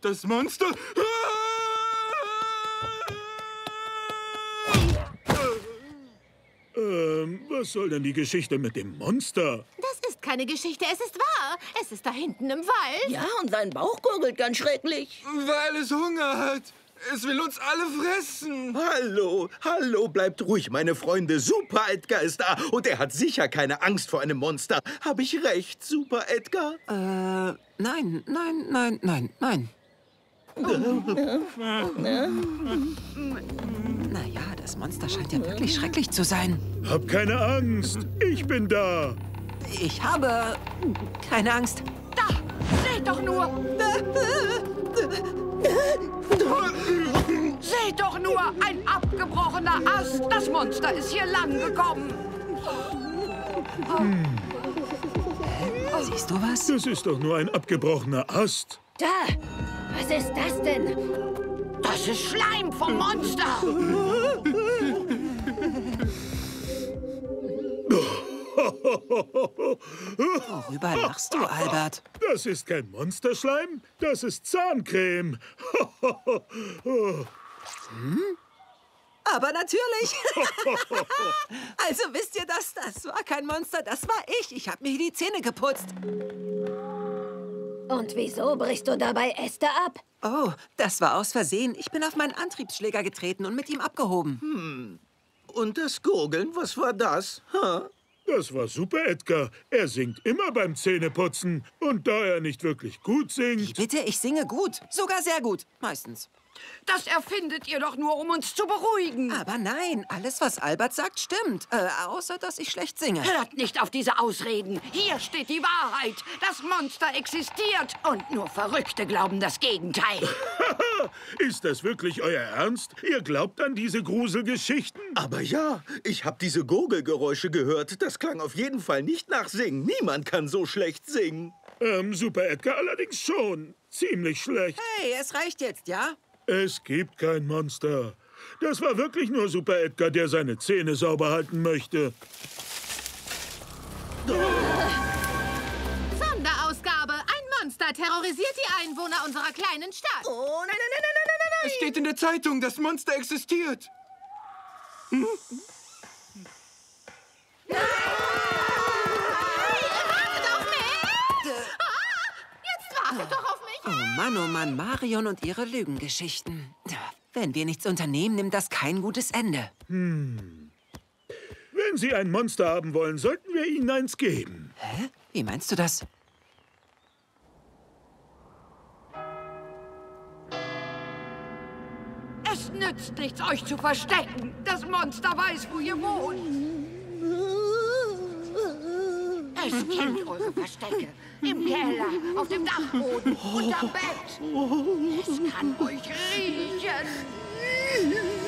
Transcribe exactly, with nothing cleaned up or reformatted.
Das Monster... Ähm, was soll denn die Geschichte mit dem Monster? Das ist keine Geschichte, es ist wahr. Es ist da hinten im Wald. Ja, und sein Bauch gurgelt ganz schrecklich. Weil es Hunger hat. Es will uns alle fressen. Hallo, hallo, bleibt ruhig, meine Freunde. Super Edgar ist da und er hat sicher keine Angst vor einem Monster. Habe ich recht, Super Edgar? Äh, nein, nein, nein, nein, nein. Naja, das Monster scheint ja wirklich schrecklich zu sein. Hab keine Angst, ich bin da. Ich habe keine Angst. Da, seht doch nur. Seht doch nur, ein abgebrochener Ast. Das Monster ist hier lang gekommen. Siehst du was? Das ist doch nur ein abgebrochener Ast. Da, was ist das denn? Das ist Schleim vom Monster. Worüber lachst du, Albert? Das ist kein Monsterschleim, das ist Zahncreme. Hm? Aber natürlich. Also wisst ihr das? Das war kein Monster, das war ich. Ich habe mir hier die Zähne geputzt. Und wieso brichst du dabei Esther ab? Oh, das war aus Versehen. Ich bin auf meinen Antriebsschläger getreten und mit ihm abgehoben. Hm. Und das Gurgeln, was war das? Huh? Das war Super Edgar. Er singt immer beim Zähneputzen. Und da er nicht wirklich gut singt... Bitte, ich singe gut. Sogar sehr gut. Meistens. Das erfindet ihr doch nur, um uns zu beruhigen. Aber nein, alles, was Albert sagt, stimmt. Äh, außer, dass ich schlecht singe. Hört nicht auf diese Ausreden. Hier steht die Wahrheit. Das Monster existiert. Und nur Verrückte glauben das Gegenteil. Ist das wirklich euer Ernst? Ihr glaubt an diese Gruselgeschichten? Aber ja, ich habe diese Gurgelgeräusche gehört. Das klang auf jeden Fall nicht nach Singen. Niemand kann so schlecht singen. Ähm, Super Edgar allerdings schon. Ziemlich schlecht. Hey, es reicht jetzt, ja? Es gibt kein Monster. Das war wirklich nur Super Edgar, der seine Zähne sauber halten möchte. Sonderausgabe. Ein Monster terrorisiert die Einwohner unserer kleinen Stadt. Oh, nein, nein, nein, nein, nein, nein, nein. Es steht in der Zeitung, das Monster existiert. Hm? Hey, wartet auf mich! Ah, jetzt wartet doch auf mich! Oh Mann, oh Mann, Marion und ihre Lügengeschichten. Wenn wir nichts unternehmen, nimmt das kein gutes Ende. Hm. Wenn Sie ein Monster haben wollen, sollten wir Ihnen eins geben. Hä? Wie meinst du das? Es nützt nichts, euch zu verstecken. Das Monster weiß, wo ihr wohnt. Es kennt eure Verstecke. Im Keller, auf dem Dachboden, unterm Bett. Es kann euch riechen.